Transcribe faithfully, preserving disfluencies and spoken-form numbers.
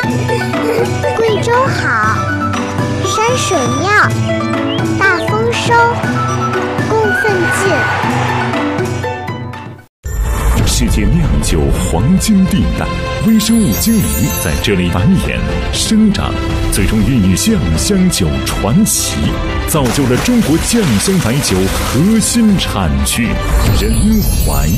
贵州好，山水妙，大丰收，供奉进。 世界酿酒黄金地带，微生物精灵在这里繁衍生长，最终孕育酱香酒传奇，造就了中国酱香白酒核心产区仁怀。